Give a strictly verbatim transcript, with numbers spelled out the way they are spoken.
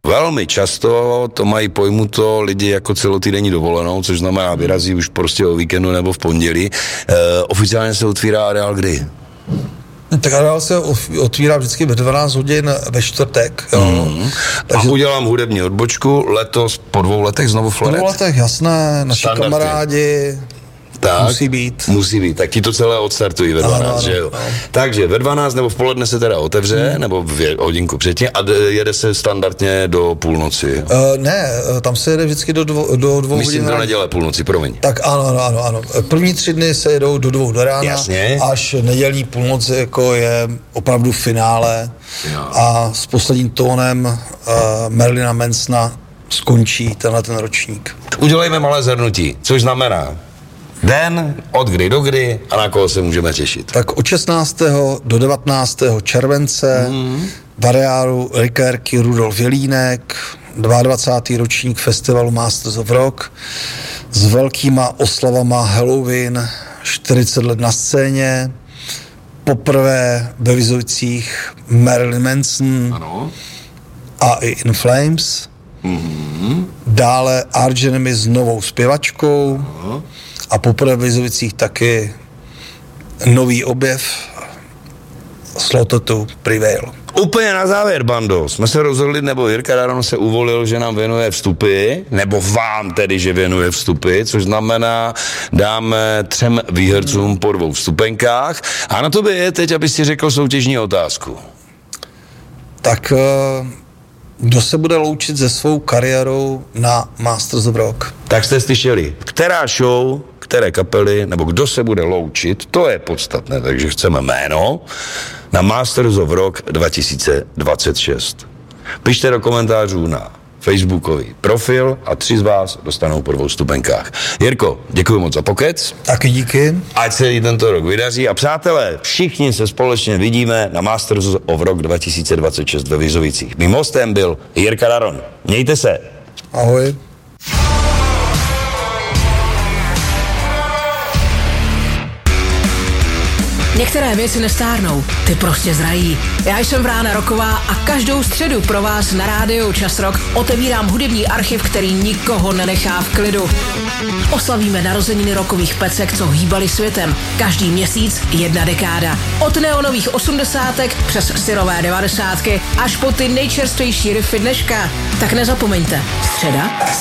Velmi často to mají pojmuto lidi jako celotýdenní dovolenou, což znamená vyrazí už prostě o víkendu nebo v pondělí. E, oficiálně se otvírá areál kdy? Tak areál se otvírá vždycky ve dvanáct hodin ve čtvrtek. Jo. Mm. Takže... A udělám hudební odbočku letos po dvou letech znovu Floret? Po dvou letech, jasné, naši Standardky. Kamarádi. Tak, musí být. Musí být, tak ti to celé odstartují ve dvanáct, ano, že jo? Ano. Takže ve dvanáct nebo v poledne se teda otevře, hmm. nebo v hodinku předtím a jede se standardně do půlnoci. Uh, ne, tam se jede vždycky do, dvo, do dvou Myslím, hodin. Myslím do neděle půlnoci, promiň. Tak ano, ano, ano, ano. První tři dny se jedou do dvou do rána. Jasně. Až nedělní půlnoci jako je opravdu finále. Jo. A s posledním tónem uh, Marilina Mansona skončí tenhle ten ročník. Udělejme malé zhrnutí, což znamená den, od kdy do kdy a na koho se můžeme těšit. Tak od šestnáctého do devatenáctého července mm. v areálu Rikérky Rudolf Jelínek, dvacátý druhý ročník festivalu Masters of Rock s velkýma oslavama Halloween, čtyřicet let na scéně, poprvé ve Vizovicích Marilyn Manson ano. a i In Flames, mm. dále Arch Enemy s novou zpěvačkou ano. a poprvé v Vizovicích taky nový objev Slaughter to Prevail. Úplně na závěr, bando, jsme se rozhodli, nebo Jirka Raron se uvolil, že nám věnuje vstupy, nebo vám tedy, že věnuje vstupy, což znamená, dáme třem výhercům po dvou vstupenkách. A na tobě je teď, aby si řekl soutěžní otázku. Tak kdo se bude loučit se svou kariérou na Masters of Rock? Tak jste slyšeli, která show, které kapely, nebo kdo se bude loučit, to je podstatné, takže chceme jméno na Masters of Rock dva tisíce dvacet šest. Pište do komentářů na facebookový profil a tři z vás dostanou po dvou stupenkách. Jirko, děkuji moc za pokec. Taky díky. Ať se jí tento rok vydaří a přátelé, všichni se společně vidíme na Masters of Rock dva tisíce dvacet šest ve Vizovicích. Mým hostem byl Jirka Raron. Mějte se. Ahoj. Některé věci nestárnou, ty prostě zrají. Já jsem Vrána Roková a každou středu pro vás na rádiu Čas Rock otevírám hudební archiv, který nikoho nenechá v klidu. Oslavíme narozeniny rockových pecek, co hýbali světem. Každý měsíc jedna dekáda. Od neonových osmdesátek přes syrové devadesátky až po ty nejčerstvější riffy dneška. Tak nezapomeňte, středa